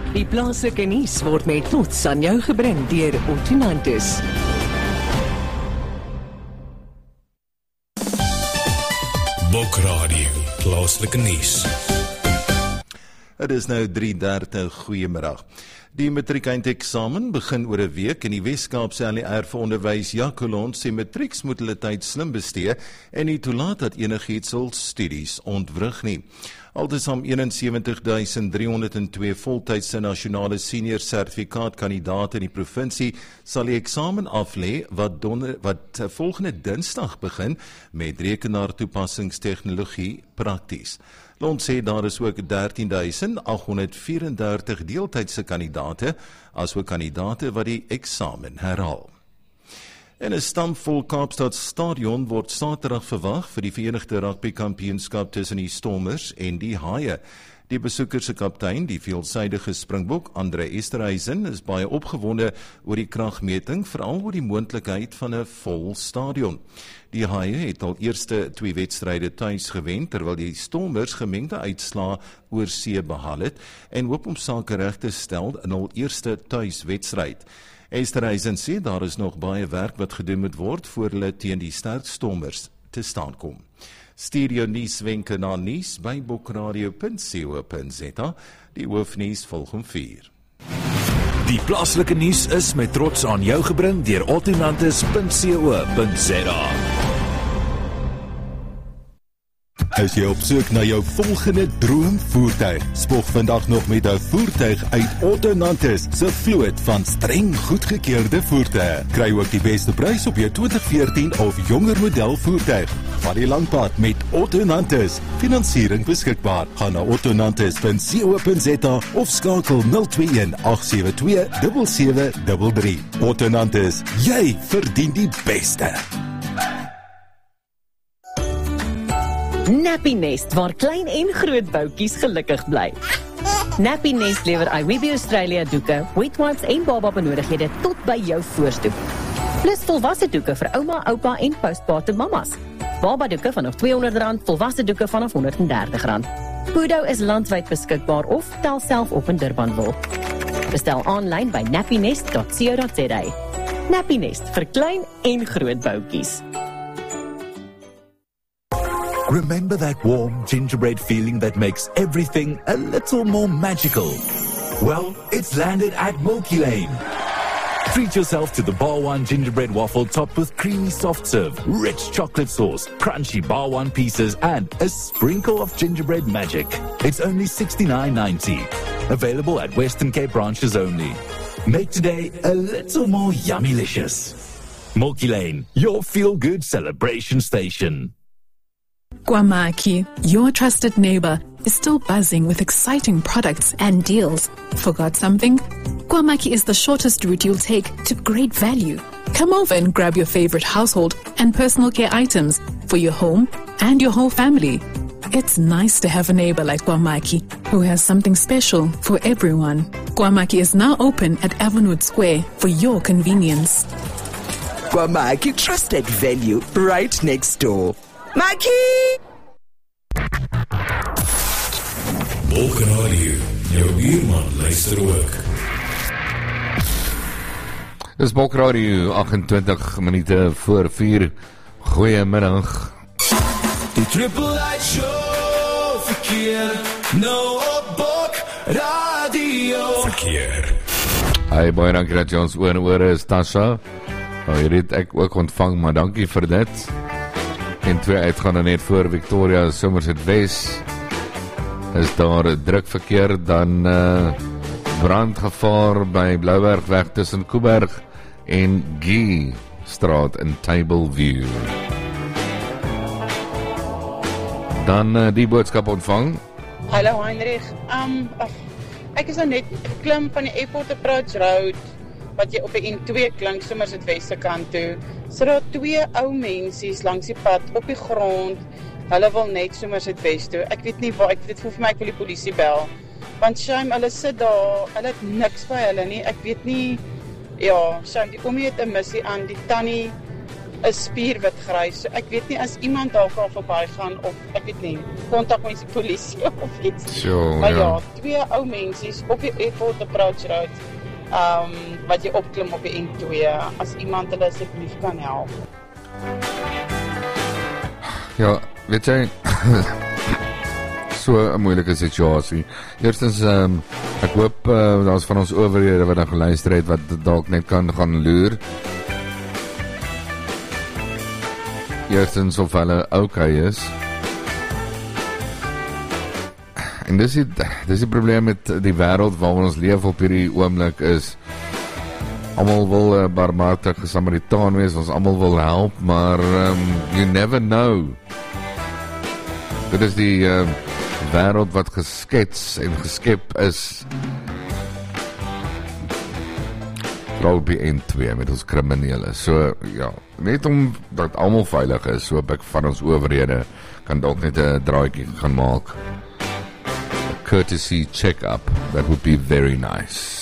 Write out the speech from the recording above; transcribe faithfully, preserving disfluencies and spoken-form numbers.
Die plaaslike nuus word met trots aan jou gebring deur Ottonantis. Bokradio, plaaslike nuus. Het is nou drie dertig, goeiemiddag. Die matriek-eindeksamen begin oor 'n week en die Wes-Kaapse L E R vir onderwys Jacolon sê matrieks moet hulle tyd slim bestee en nie toelaat dat enigiets hul studies ontwrig nie. Altesaam eenensewentig duisend driehonderd twee voltydse nasionale senior sertifikaatkandidaate in die provinsie sal die eksamen aflê wat, donder, wat volgende Dinsdag begin met rekenaartoepassingstegnologie prakties. Ons sê daar is ook dertien duisend agthonderd vyf-en-dertig deeltydse kandidate, asook kandidate wat die eksamen herhaal. En 'n stampvol Kaapstad stadion word Saterdag verwag vir die Verenigde Rugby Kampioenskap tussen die Stormers en die Haie. Die besoekers se kaptein, die veelsidige Springbok, Andre Esterhuizen, is baie opgewonde oor die kragmeting, veral oor die moontlikheid van 'n vol stadion. Die Haie het al eerste twee wedstryde tuis gewen, terwyl die Stormers gemengde uitslae oor see behaal het en hoop om sake reg te stel in hul eerste tuiswedstryd. Esterhuizen sê daar is nog baie werk wat gedoen moet word voor hulle teen die sterk Stormers te staan kom. Stuur jou nuuswenke na nuus by bokradio punt co punt za. Die hoofnuus volg om vier. Die plaaslike nuus is met trots aan jou gebring deur ottonantis punt co punt za. As jy op soek na jou volgende droomvoertuig, spog vandag nog met 'n voertuig uit Ottonantis se vloot van streng goedgekeurde voertuie. Kry ook die beste prys op jou twintig veertien of jonger model voertuig. Vat die langpad met Ottonantis. Finansiering beskikbaar. Gaan na ottonantis punt co punt za of skakel nul twee een agt sewe twee sewe sewe drie drie. Ottonantis, jy verdien die beste. Nappy Nest, waar klein en groot boutjies gelukkig bly. Nappy Nest lewer Iwebi Australia doeke, wet wipes en baba benodigdhede tot by jou voorstoep. Plus volwasse doeke vir ouma, oupa en postpartum mamas. Baba doeke vanaf tweehonderd rand, volwasse doeke vanaf honderd en dertig rand. Pudo is landwyd beskikbaar of tel self op in Durbanville. Bestel aanlyn by nappynest dot co dot za. Nappy Nest vir klein en groot boutjies. Remember that warm gingerbread feeling that makes everything a little more magical? Well, it's landed at Milky Lane. Treat yourself to the Bar One gingerbread waffle topped with creamy soft serve, rich chocolate sauce, crunchy Bar One pieces, and a sprinkle of gingerbread magic. It's only sixty-nine ninety. Available at Western Cape branches only. Make today a little more yummylicious. Milky Lane, your feel-good celebration station. Kwamaki, your trusted neighbor, is still buzzing with exciting products and deals. Forgot something? Kwamaki is the shortest route you'll take to great value. Come over and grab your favorite household and personal care items for your home and your whole family. It's nice to have a neighbor like Kwamaki, who has something special for everyone. Kwamaki is now open at Avonwood Square for your convenience. Kwamaki, trusted value right next door. Maki! Bokradio, jou buurman luister ook. Dis Bokradio, agentwintig minute voor vier. Goeiemiddag. Die Triple H Show verkeer, nou op Bokradio. Verkeer. Hey, baie dankie dat jy ons oor en oor is, Tasha. Nou, jy het ek ook ontvang, maar dankie vir dit. En twee uitgaande net voor Victoria, Somerset West. Is daar drukverkeer, dan uh, brandgevaar by Bloubergweg tussen Koeberg en Guy straat in Tableview. Dan uh, die boodskap ontvang. Hallo Heinrich, um, ach, ek is nou net klim van die Airport Approach Road, wat jy op die N twee klink, Somerset West se kant toe. So daar twee ou mensies langs die pad op die grond. Hulle wil net Somerset West toe. Ek weet nie waar, ek dit voel vir my ek wil die polisie bel. Want shame, hulle sit daar, hulle het niks by hulle nie. Ek weet nie, ja, shame, die kom nie het 'n missie aan, die tannie 'n spierwit grys. So ek weet nie as iemand dalk al verby gaan of ek weet nie, kontak met die polisie of iets. Sure, maar ja. ja, twee ou mensies op die Airport Approach Road, um, wat jy opklim op die N twee, as iemand hulle asseblief kan help. Ja, weet jy, so 'n moeilike situasie. Eerstens, um, ek hoop uh, daar's van ons owerhede wat dan geluister het, wat dalk net kan gaan loer. Eerstens of hulle okay is. En dis die, dis die probleem met die wêreld waarin ons leef op hierdie oomblik is, almal wil 'n uh, barmhartige Samaritaan wees, ons almal wil help, maar um, you never know. Dit is die uh, wêreld wat geskets en geskep is vooral op die N twee met ons kriminele. So ja, net om dat almal veilig is, so hoop ek van ons owerhede kan dalk net 'n draaitjie gaan maak. A courtesy check-up, that would be very nice.